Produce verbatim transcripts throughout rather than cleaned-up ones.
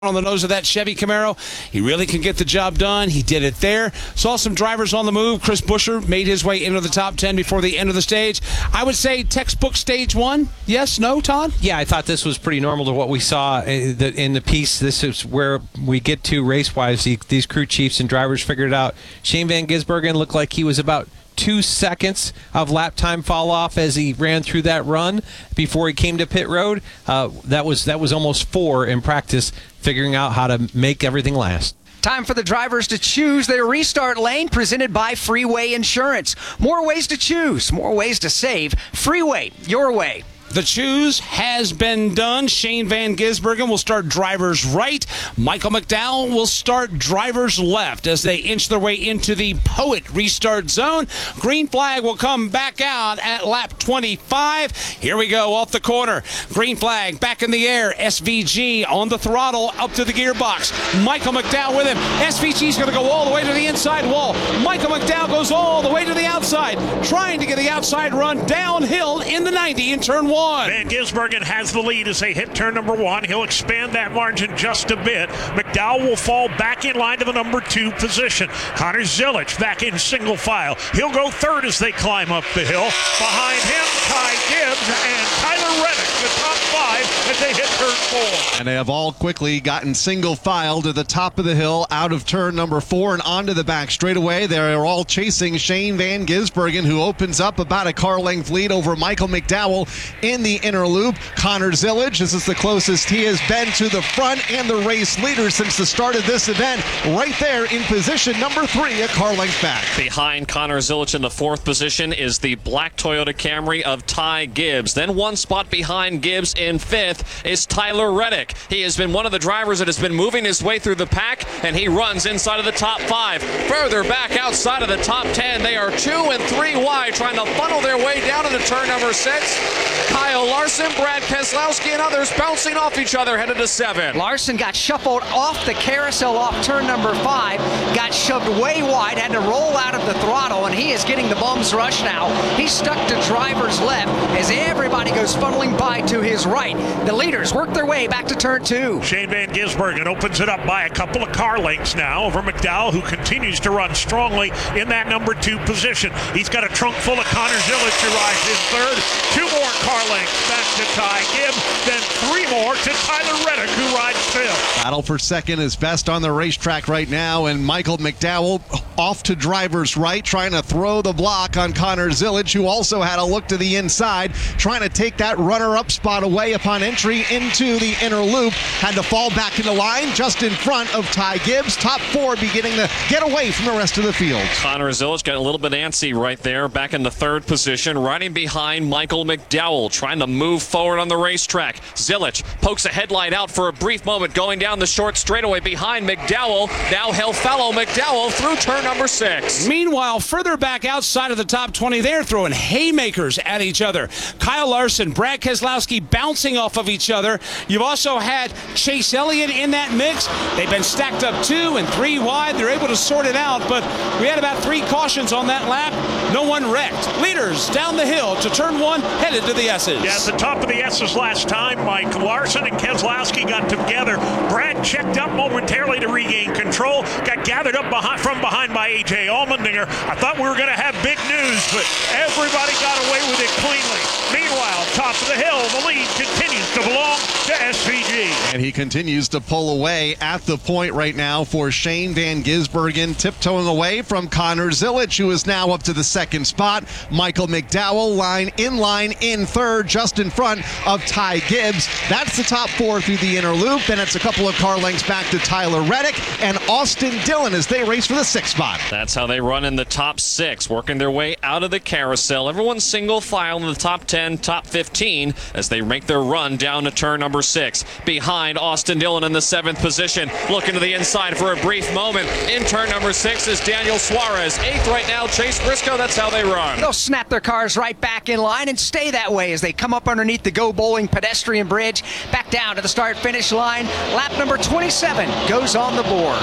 on the nose of that Chevy Camaro. He really can get the job done. He did it there. Saw some drivers on the move. Chris Buescher made his way into the top ten before the end of the stage. I would say textbook stage one. Yes, no, Todd? Yeah, I thought this was pretty normal to what we saw in the piece. This is where we get to race-wise. These crew chiefs and drivers figured it out. Shane Van Gisbergen looked like he was about two seconds of lap time fall off as he ran through that run before he came to pit road. Uh, that was that was almost four in practice, figuring out how to make everything last. Time for the drivers to choose their restart lane, presented by Freeway Insurance. More ways to choose, more ways to save. Freeway, your way. The choose has been done. Shane Van Gisbergen will start drivers right. Michael McDowell will start drivers left as they inch their way into the Poet restart zone. Green flag will come back out at lap twenty-five. Here we go off the corner. Green flag back in the air. S V G on the throttle up to the gearbox. Michael McDowell with him. S V G's going to go all the way to the inside wall. Michael McDowell goes all the way to the outside, trying to get the outside run downhill in the ninety in turn one. Van Gisbergen has the lead as they hit turn number one. He'll expand that margin just a bit. McDowell will fall back in line to the number two position. Connor Zilisch back in single file. He'll go third as they climb up the hill. Behind him, Ty Gibbs and Tyler Reddick, the top five as they hit turn four. And they have all quickly gotten single file to the top of the hill, out of turn number four and onto the back straightaway. They are all chasing Shane Van Gisbergen, who opens up about a car length lead over Michael McDowell in the inner loop. Connor Zilisch, this is the closest he has been to the front and the race leader since the start of this event, right there in position number three, a car length back. Behind Connor Zilisch in the fourth position is the black Toyota Camry of Ty Gibbs. Then one spot behind Gibbs in fifth is Tyler Reddick. He has been one of the drivers that has been moving his way through the pack, and he runs inside of the top five. Further back outside of the top ten, they are two and three wide, trying to funnel their way down into turn number six. Kyle Larson, Brad Keselowski, and others bouncing off each other headed to seven. Larson got shuffled off the carousel off turn number five, got shoved way wide, had to roll out of the throttle, and he is getting the bum's rush now. He's stuck to driver's left as everybody goes funneling by to his right. The leaders work their way back to turn two. Shane Van Gisbergen opens it up by a couple of car lengths now over McDowell, who continues to run strongly in that number two position. He's got a trunk full of Connor Zilisch who rides in third. Two more car lengths back to Ty Gibbs, then three more to Tyler Reddick, who rides fifth. Battle for second is best on the racetrack right now, and Michael McDowell off to driver's right, trying to throw the block on Connor Zilisch, who also had a look to the inside, trying to take that runner-up spot away upon entry into the inner loop. Had to fall back into line just in front of Ty Gibbs. Top four beginning to get away from the rest of the field. Connor Zilisch got a little bit antsy right there, back in the third position, riding behind Michael McDowell, trying to move forward on the racetrack. Zilisch pokes a headlight out for a brief moment, going down the short straightaway behind McDowell. Now he'll follow McDowell through turn number six. Meanwhile, further back outside of the top twenty, they're throwing haymakers at each other. Kyle Larson, Brad Keselowski bouncing off of each other. You've also had Chase Elliott in that mix. They've been stacked up two and three wide. They're able to sort it out, but we had about three cautions on that lap. No one wrecked. Leaders down the hill to turn one, headed to the S's. Yeah, at the top of the S's last time, Mike Larson and Keselowski got together. Brad checked up momentarily to regain control, got gathered up behind, from behind by A J Allmendinger. I thought we were going to have big news, but everybody got away with it cleanly. Meanwhile, top of the hill, the lead continues to belong to S V G. And he continues to pull away at the point right now for Shane Van Gisbergen, tiptoeing away from Connor Zilisch, who is now up to the second spot. Michael McDowell line in line in third, just in front of Ty Gibbs. That's the top four through the inner loop, and it's a couple of car lengths back to Tyler Reddick and Austin Dillon as they race for the sixth spot. That's how they run in the top six, working their way out of the carousel. Everyone's single file in the top ten, top fifteen as they make their run down to turn number six. Behind Austin Dillon in the seventh position, looking to the inside for a brief moment. In turn number six is Daniel Suarez. Eighth right now, Chase Briscoe. That's how they run. They'll snap their cars right back in line and stay that way as they come up underneath the Go Bowling pedestrian bridge, back down to the start-finish line. Lap number twenty-seven goes on the board.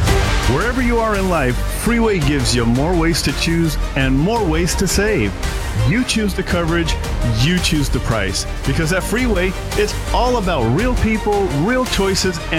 Wherever you are in life, Freeway gives you more ways to choose and more ways to save. You choose the coverage, you choose the price. Because at Freeway, it's all about real people, real choices, and